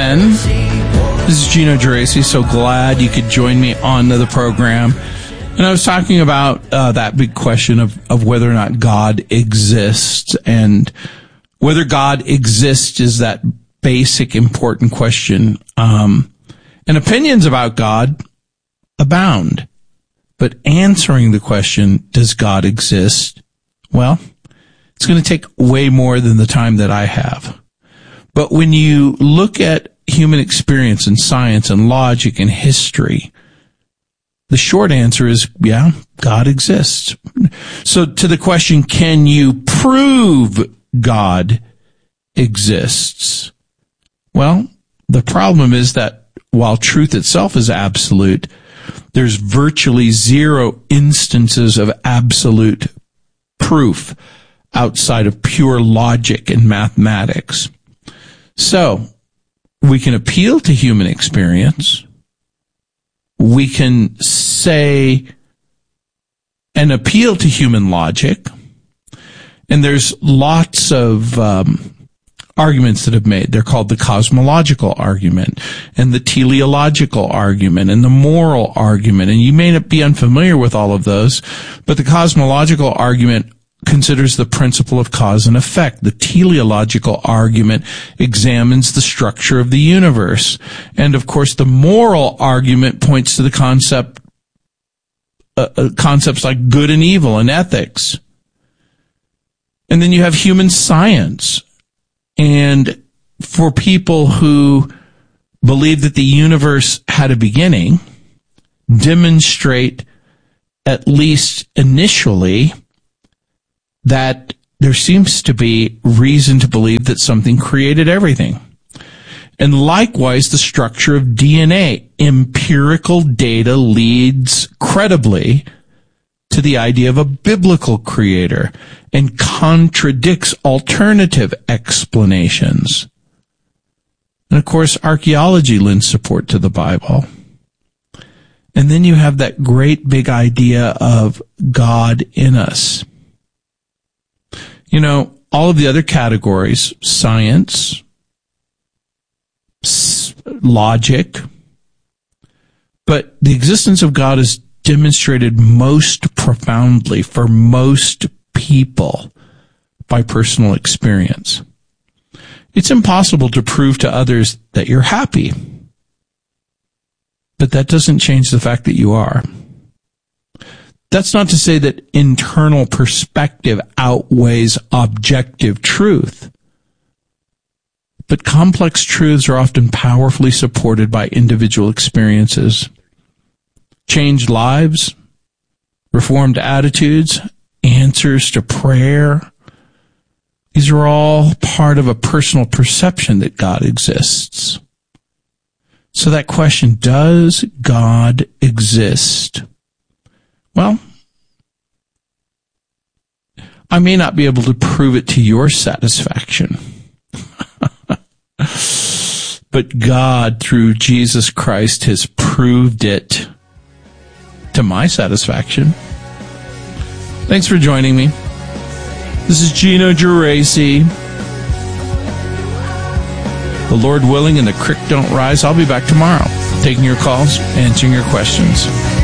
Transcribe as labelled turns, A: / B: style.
A: again. This is Gino Geraci. So glad you could join me on the program. And I was talking about that big question of whether or not God exists. And whether God exists is that basic, important question. And opinions about God abound. But answering the question, does God exist? Well, it's going to take way more than the time that I have. But when you look at human experience and science and logic and history, the short answer is, yeah, God exists. So to the question, can you prove God exists? Well, the problem is that while truth itself is absolute, there's virtually zero instances of absolute proof outside of pure logic and mathematics. So, we can appeal to human experience. We can say and appeal to human logic. And there's lots of arguments that have made. They're called the cosmological argument and the teleological argument and the moral argument. And you may not be unfamiliar with all of those, but the cosmological argument considers the principle of cause and effect. The teleological argument examines the structure of the universe. And of course, the moral argument points to the concepts like good and evil and ethics. And then you have human science. And for people who believe that the universe had a beginning, demonstrate, at least initially, that there seems to be reason to believe that something created everything. And likewise, the structure of DNA. Empirical data leads credibly to the idea of a biblical creator and contradicts alternative explanations. And of course, archaeology lends support to the Bible. And then you have that great big idea of God in us. You know, all of the other categories, science, logic, but the existence of God is demonstrated most profoundly for most people by personal experience. It's impossible to prove to others that you're happy, but that doesn't change the fact that you are. That's not to say that internal perspective outweighs objective truth. But complex truths are often powerfully supported by individual experiences. Changed lives, reformed attitudes, answers to prayer. These are all part of a personal perception that God exists. So that question, does God exist? Well, I may not be able to prove it to your satisfaction, but God, through Jesus Christ, has proved it to my satisfaction. Thanks for joining me. This is Gino Geraci. The Lord willing and the creek don't rise. I'll be back tomorrow, taking your calls, answering your questions.